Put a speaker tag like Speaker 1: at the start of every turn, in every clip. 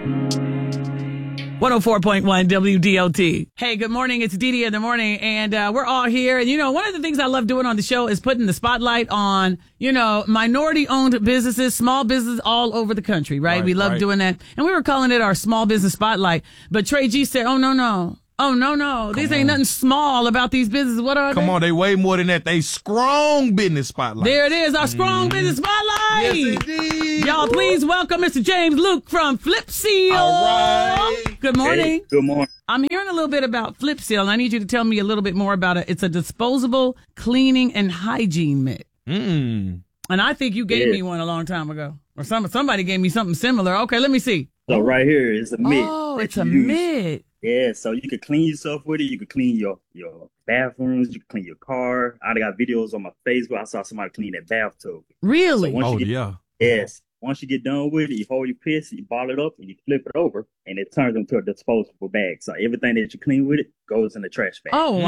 Speaker 1: 104.1 WDOT. Hey, good morning. It's Dee Dee in the morning, and we're all here. And, one of the things I love doing on the show is putting the spotlight on, minority-owned businesses, small businesses all over the country, right? We love doing that. And we were calling it our small business spotlight. But Trey G said, oh, no. This ain't nothing small about these businesses. What are they?
Speaker 2: Come on, they way more than that. They strong business spotlight.
Speaker 1: There it is, our strong business spotlight.
Speaker 2: Yes, indeed.
Speaker 1: Y'all, please welcome Mr. James Luke from Flip Seal.
Speaker 2: All right.
Speaker 1: Good morning.
Speaker 3: Hey, good morning.
Speaker 1: I'm hearing a little bit about Flip Seal, and I need you to tell me a little bit more about it. It's a disposable cleaning and hygiene mitt. And I think you gave me one a long time ago. Or somebody gave me something similar. Okay, let me see.
Speaker 3: So right here is a mitt.
Speaker 1: Oh, it's a mitt.
Speaker 3: Yeah, so you can clean yourself with it. You can clean your bathrooms. You can clean your car. I got videos on my Facebook. I saw somebody clean that bathtub.
Speaker 1: Really?
Speaker 3: So Yes. Once you get done with it, you hold your piss, you ball it up, and you flip it over, and it turns into a disposable bag. So everything that you clean with it goes in the trash bag.
Speaker 1: Oh,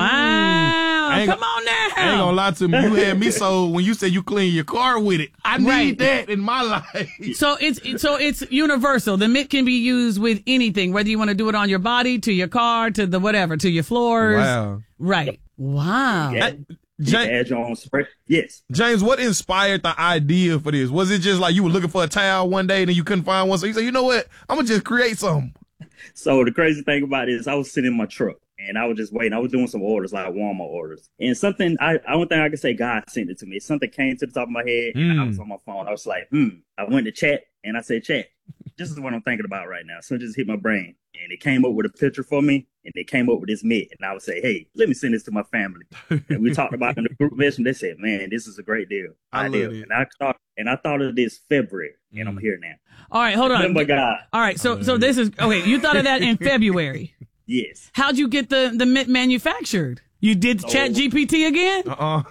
Speaker 1: wow. Come on now.
Speaker 2: I ain't gonna lie to me. You had me sold when you said you clean your car with it. I need that in my life.
Speaker 1: So it's universal. The mitt can be used with anything, whether you want to do it on your body, to your car, to the whatever, to your floors.
Speaker 2: Wow.
Speaker 1: Right. Wow.
Speaker 3: Yeah. You can add your own spray. Yes.
Speaker 2: James, what inspired the idea for this? Was it just like you were looking for a towel one day and then you couldn't find one? So you said, you know what? I'm going to just create something.
Speaker 3: So the crazy thing about it is I was sitting in my truck and I was just waiting. I was doing some orders, like Walmart orders. And something, I don't think I can say God sent it to me. Something came to the top of my head and I was on my phone. I was like, I went to chat and I said, chat, this is what I'm thinking about right now. So it just hit my brain. And it came up with a picture for me, and they came up with this mitt. And I would say, hey, let me send this to my family. And we talked about it in the group message, and they said, man, this is a great deal.
Speaker 2: I love it.
Speaker 3: And I thought of this February, and I'm here now.
Speaker 1: All right, hold on.
Speaker 3: Remember God.
Speaker 1: All right, so this is, okay, you thought of that in February.
Speaker 3: Yes.
Speaker 1: How'd you get the mitt manufactured? You did Chat GPT again?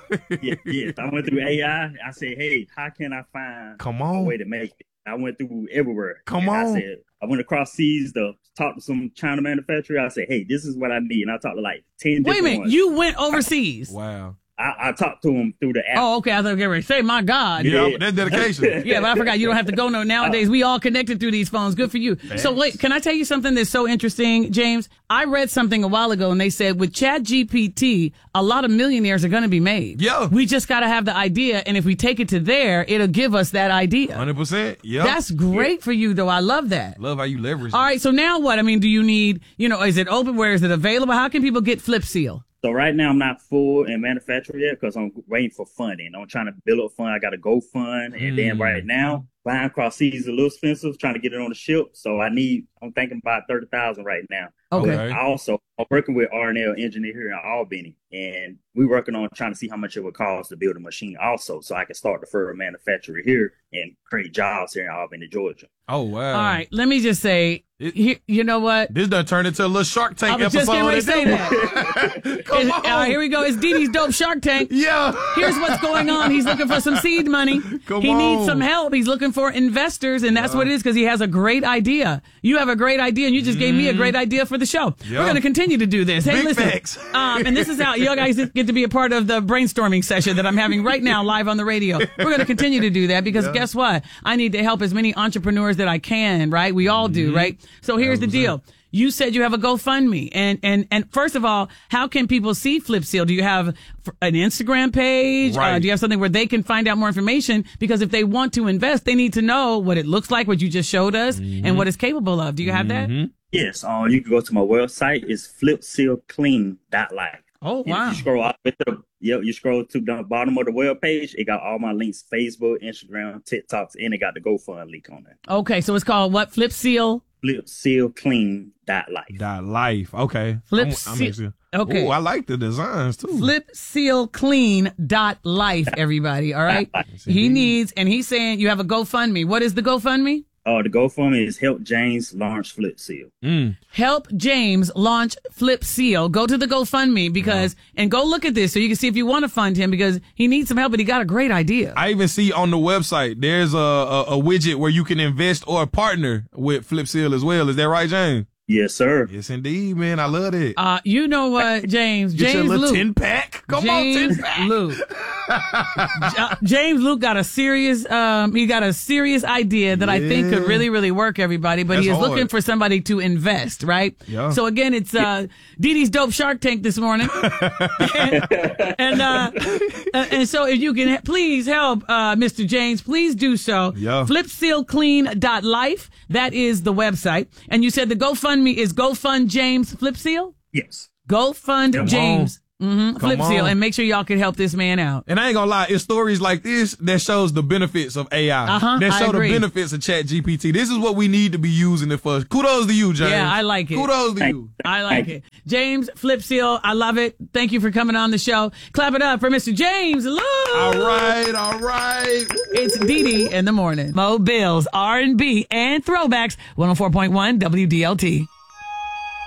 Speaker 3: Yes. I went through AI. I said, hey, how can I find a way to make it? I went through everywhere. I went across seas to talk to some China manufacturer. I said, hey, this is what I need. And I talked to like 10 different ones.
Speaker 1: Wait a minute. You went overseas?
Speaker 2: Wow.
Speaker 3: I talked to them through the app.
Speaker 1: Oh, okay. I thought you were going to say, my God.
Speaker 2: Yeah, that's dedication.
Speaker 1: Yeah, but I forgot. You don't have to go nowadays. We all connected through these phones. Good for you. Thanks. So wait, can I tell you something that's so interesting, James? I read something a while ago and they said with Chat GPT, a lot of millionaires are going to be made.
Speaker 2: Yeah.
Speaker 1: We just got to have the idea. And if we take it to there, it'll give us that idea.
Speaker 2: 100%. Yeah.
Speaker 1: That's great for you, though. I love that.
Speaker 2: Love how you leverage
Speaker 1: All right. So now what? I mean, do you need, is it open? Where is it available? How can people get Flip Seal?
Speaker 3: So right now I'm not full in manufacturing yet because I'm waiting for funding. I'm trying to build up fund. I got to go fund. And then right now, buying across seas is a little expensive, trying to get it on the ship. So I'm thinking about $30,000 right now.
Speaker 1: Okay.
Speaker 3: I'm working with R&L Engineer here in Albany, and we're working on trying to see how much it would cost to build a machine also, so I can start the further manufacturer here and create jobs here in Albany, Georgia.
Speaker 2: Oh, wow.
Speaker 1: All right. Let me just say, you know what?
Speaker 2: This done turned into a little Shark Tank episode.
Speaker 1: I was just getting ready to say that.
Speaker 2: Come on.
Speaker 1: All right, here we go. It's Dee Dee's Dope Shark Tank.
Speaker 2: Yeah.
Speaker 1: Here's what's going on. He's looking for some seed money. He needs some help. He's looking for investors, and that's what it is because he has a great idea. You have a great idea, and you just gave me a great idea for the show. We're going to continue to do this. Hey,
Speaker 2: Big
Speaker 1: listen.
Speaker 2: facts.
Speaker 1: And this is how you guys get to be a part of the brainstorming session that I'm having right now live on the radio. We're going to continue to do that because guess what? I need to help as many entrepreneurs that I can, right? We all do, right? So here's the deal. You said you have a GoFundMe. And first of all, how can people see Flip Seal? Do you have an Instagram page?
Speaker 2: Right.
Speaker 1: Do you have something where they can find out more information? Because if they want to invest, they need to know what it looks like, what you just showed us, and what it's capable of. Do you have that?
Speaker 3: Yes. You can go to my website. It's flipsealclean.life.
Speaker 1: Oh, wow.
Speaker 3: And if you scroll all the way to you scroll to the bottom of the web page. It got all my links: Facebook, Instagram, TikToks, and it got the GoFund link on there.
Speaker 1: Okay, so it's called what? Flip Seal?
Speaker 3: FlipSealClean.life.
Speaker 2: Life. Okay.
Speaker 1: Flip Seal. Okay.
Speaker 2: Oh, I like the designs too.
Speaker 1: FlipSealClean.life, everybody. All right. He needs, and he's saying you have a GoFundMe. What is the GoFundMe?
Speaker 3: The GoFundMe is Help James Launch Flip Seal.
Speaker 1: Help James Launch Flip Seal. Go to the GoFundMe and go look at this so you can see if you want to fund him because he needs some help, but he got a great idea.
Speaker 2: I even see on the website there's a widget where you can invest or partner with Flip Seal as well. Is that right, James?
Speaker 3: Yes, sir.
Speaker 2: Yes, indeed, man. I love it.
Speaker 1: You know what, James?
Speaker 2: Get
Speaker 1: James
Speaker 2: your little
Speaker 1: Luke.
Speaker 2: 10-pack. Come
Speaker 1: James
Speaker 2: on, 10-pack.
Speaker 1: Luke. James Luke got a serious idea that I think could really, really work, everybody. But he is looking for somebody to invest, right?
Speaker 2: Yeah.
Speaker 1: So again, it's Didi's Dope Shark Tank this morning. and so if you can please help Mr. James, please do so.
Speaker 2: Yeah.
Speaker 1: FlipSealClean.life. That is the website. And you said the GoFundMe is GoFund James Flip Seal?
Speaker 3: Yes.
Speaker 1: GoFund James. Flip Seal,
Speaker 2: on.
Speaker 1: and make sure y'all can help this man out.
Speaker 2: And I ain't gonna lie, it's stories like this that shows the benefits of AI. That show the benefits of ChatGPT. This is what we need to be using it for. Kudos to you, James.
Speaker 1: Yeah, I like it.
Speaker 2: Kudos to you.
Speaker 1: I like it. James Flip Seal, I love it. Thank you for coming on the show. Clap it up for Mr. James Luke.
Speaker 2: All right.
Speaker 1: It's Didi in the morning. Mo Bills, R&B, and throwbacks. 104.1 WDLT.